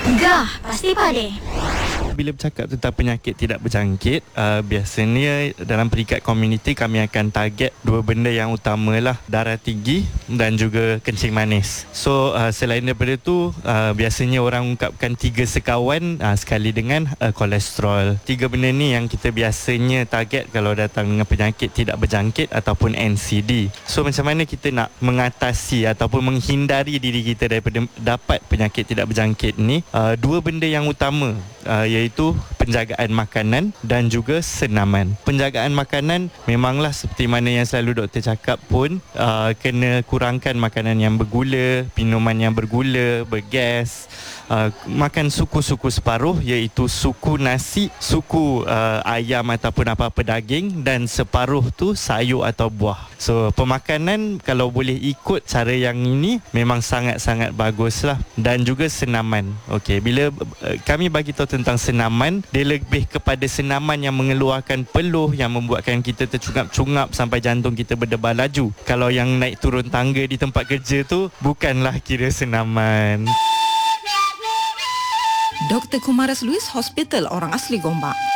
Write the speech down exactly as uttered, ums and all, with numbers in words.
Gah, pasti pade. Bila bercakap tentang penyakit tidak berjangkit, uh, biasanya dalam peringkat komuniti kami akan target dua benda yang utama lah, darah tinggi dan juga kencing manis. So uh, selain daripada tu, uh, biasanya orang ungkapkan tiga sekawan uh, sekali dengan uh, kolesterol. Tiga benda ni yang kita biasanya target kalau datang dengan penyakit tidak berjangkit ataupun N C D. So macam mana kita nak mengatasi ataupun menghindari diri kita daripada dapat penyakit tidak berjangkit ni? Uh, dua benda yang utama uh, iaitu penjagaan makanan dan juga senaman. Penjagaan makanan memanglah seperti mana yang selalu doktor cakap pun, uh, kena kurangkan makanan yang bergula, minuman yang bergula, bergas, uh, makan suku-suku separuh iaitu suku nasi, suku uh, ayam ataupun apa-apa daging, dan separuh tu sayur atau buah. So pemakanan kalau boleh ikut cara yang ini memang sangat-sangat baguslah. Dan juga senaman. Okey, bila uh, kami bagi tahu tentang senaman, dia lebih kepada senaman yang mengeluarkan peluh, yang membuatkan kita tercungap-cungap sampai jantung kita berdebar laju. Kalau yang naik turun tangga di tempat kerja tu bukanlah kira senaman. Doktor Kumaras Luis, Hospital Orang Asli Gombak.